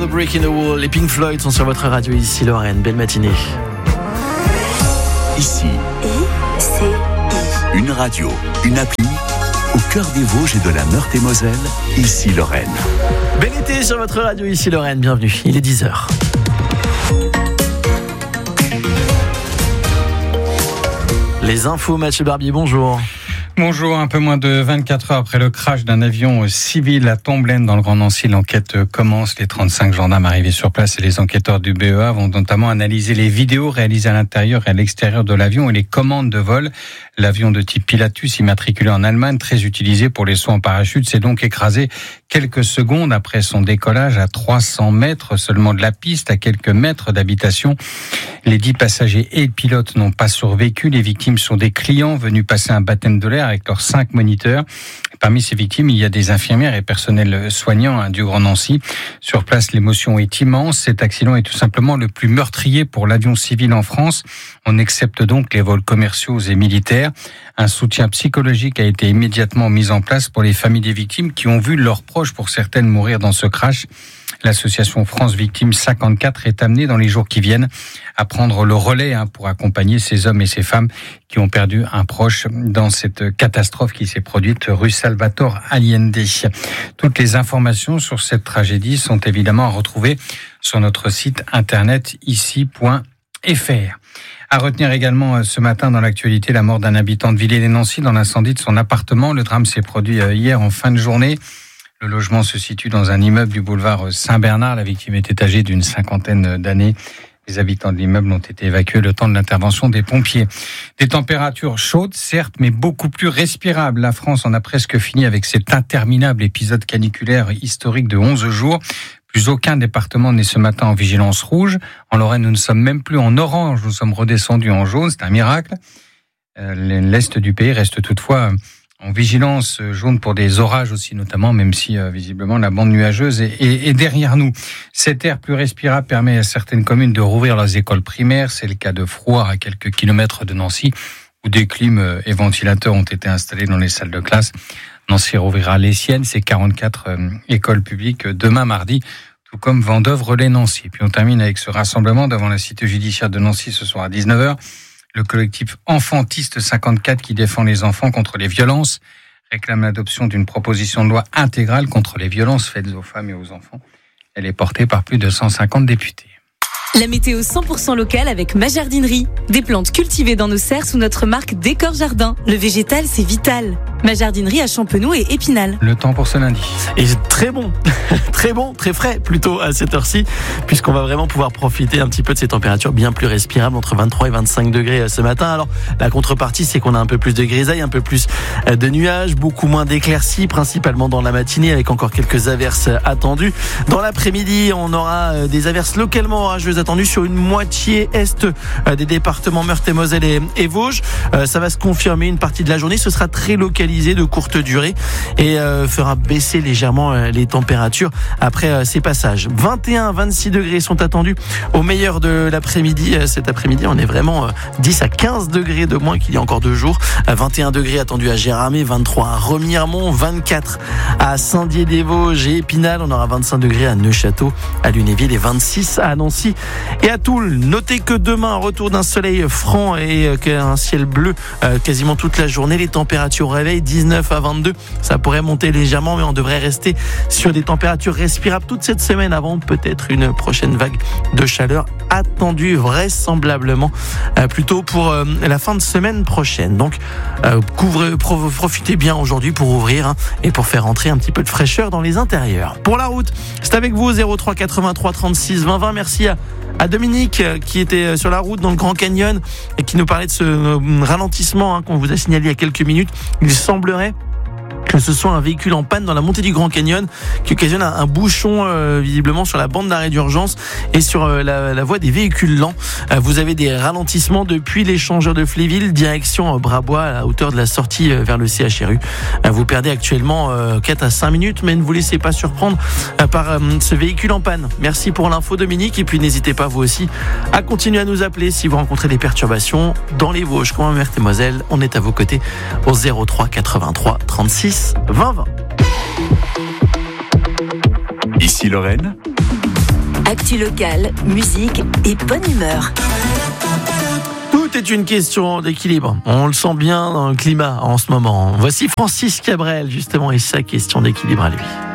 Another Break in the Wall. Les Pink Floyd sont sur votre radio ici, Lorraine. Belle matinée. Ici, une radio, une appli, au cœur des Vosges et de la Meurthe-et-Moselle, ici Lorraine. Bel été sur votre radio ici, Lorraine. Bienvenue, il est 10h. Les infos, Mathieu Barbier, bonjour. Bonjour, un peu moins de 24 heures après le crash d'un avion civil à Tomblaine dans le Grand Nancy, l'enquête commence. Les 35 gendarmes arrivés sur place et les enquêteurs du BEA vont notamment analyser les vidéos réalisées à l'intérieur et à l'extérieur de l'avion et les commandes de vol. L'avion de type Pilatus, immatriculé en Allemagne, très utilisé pour les sauts en parachute, s'est donc écrasé quelques secondes après son décollage à 300 mètres seulement de la piste, à quelques mètres d'habitation. Les 10 passagers et le pilote n'ont pas survécu. Les victimes sont des clients venus passer un baptême de l'air avec leurs 5 moniteurs. Parmi ces victimes, il y a des infirmières et personnels soignants du Grand Nancy. Sur place, l'émotion est immense. Cet accident est tout simplement le plus meurtrier pour l'avion civil en France. On accepte donc les vols commerciaux et militaires. Un soutien psychologique a été immédiatement mis en place pour les familles des victimes qui ont vu leurs proches, pour certaines, mourir dans ce crash. L'association France Victimes 54 est amenée dans les jours qui viennent à prendre le relais pour accompagner ces hommes et ces femmes qui ont perdu un proche dans cette catastrophe qui s'est produite rue Salvatore Allende. Toutes les informations sur cette tragédie sont évidemment à retrouver sur notre site internet ici.fr. À retenir également ce matin dans l'actualité la mort d'un habitant de Villers-lès-Nancy dans l'incendie de son appartement. Le drame s'est produit hier en fin de journée. Le logement se situe dans un immeuble du boulevard Saint-Bernard. La victime était âgée d'une 50aine d'années. Les habitants de l'immeuble ont été évacués le temps de l'intervention des pompiers. Des températures chaudes, certes, mais beaucoup plus respirables. La France en a presque fini avec cet interminable épisode caniculaire historique de 11 jours. Plus aucun département n'est ce matin en vigilance rouge. En Lorraine, nous ne sommes même plus en orange. Nous sommes redescendus en jaune. C'est un miracle. L'Est du pays reste toutefois en vigilance jaune pour des orages aussi notamment, même si visiblement la bande nuageuse est derrière nous. Cet air plus respirable permet à certaines communes de rouvrir leurs écoles primaires. C'est le cas de Frouard, à quelques kilomètres de Nancy, où des clims et ventilateurs ont été installés dans les salles de classe. Nancy rouvrira les siennes, c'est 44 écoles publiques demain mardi, tout comme Vendœuvre-les-Nancy. Puis on termine avec ce rassemblement devant la cité judiciaire de Nancy ce soir à 19h. Le collectif Enfantiste 54 qui défend les enfants contre les violences réclame l'adoption d'une proposition de loi intégrale contre les violences faites aux femmes et aux enfants. Elle est portée par plus de 150 députés. La météo 100% locale avec ma jardinerie. Des plantes cultivées dans nos serres sous notre marque Décor Jardin. Le végétal, c'est vital. Ma jardinerie à Champenoux et Épinal. Le temps pour ce lundi. Et très bon, très frais plutôt à cette heure-ci, puisqu'on va vraiment pouvoir profiter un petit peu de ces températures bien plus respirables, entre 23 et 25 degrés ce matin. Alors la contrepartie, c'est qu'on a un peu plus de grisaille, un peu plus de nuages, beaucoup moins d'éclaircies, principalement dans la matinée, avec encore quelques averses attendues. Dans l'après-midi, on aura des averses localement orageuses attendues sur une moitié est des départements Meurthe-et-Moselle et Vosges. Ça va se confirmer une partie de la journée. Ce sera très localisé, de courte durée, et fera baisser légèrement les températures après ces passages. 21-26 degrés sont attendus au meilleur de l'après-midi. Cet après-midi, on est vraiment 10 à 15 degrés de moins qu'il y a encore 2 jours. 21 degrés attendus à Gérardmer, 23 à Remiremont, 24 à Saint-Dié-des-Vosges et Épinal. On aura 25 degrés à Neufchâteau, à Lunéville et 26 à Nancy et à Toul. Notez que demain, retour d'un soleil franc et un ciel bleu quasiment toute la journée. Les températures au réveil, 19 à 22. Ça pourrait monter légèrement, mais on devrait rester sur des températures respirables toute cette semaine avant peut-être une prochaine vague de chaleur attendue vraisemblablement plutôt pour la fin de semaine prochaine. Donc profitez bien aujourd'hui pour ouvrir et pour faire entrer un petit peu de fraîcheur dans les intérieurs. Pour la route, c'est avec vous 03 83 36 20 20. Merci à Dominique qui était sur la route dans le Grand Canyon et qui nous parlait de ce ralentissement qu'on vous a signalé il y a quelques minutes. Il semblerait que ce soit un véhicule en panne dans la montée du Grand Canyon qui occasionne un bouchon visiblement sur la bande d'arrêt d'urgence et sur la voie des véhicules lents. Vous avez des ralentissements depuis l'échangeur de Fléville, direction Brabois, à la hauteur de la sortie vers le CHRU. Vous perdez actuellement 4 à 5 minutes, mais ne vous laissez pas surprendre par ce véhicule en panne. Merci pour l'info, Dominique, et puis n'hésitez pas vous aussi à continuer à nous appeler si vous rencontrez des perturbations dans les Vosges, comme en Meurthe-et-Moselle. On est à vos côtés au 03 83 36 20 20. Ici Lorraine, Actu locale, musique et bonne humeur. Tout est une question d'équilibre. On le sent bien dans le climat en ce moment. Voici Francis Cabrel, justement, et sa question d'équilibre à lui.